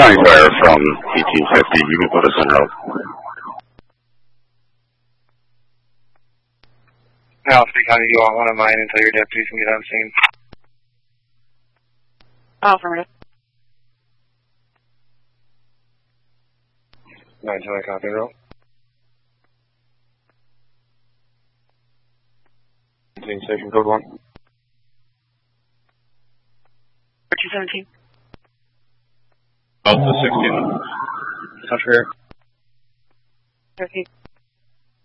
County Fire from 1850. You can put us on hold. Alpha County, you want one of mine until your deputies can get on scene. Affirmative. 9 Charlie, copy, roll. 17, station code 1. 217. Alpha 16. Touch here. Okay.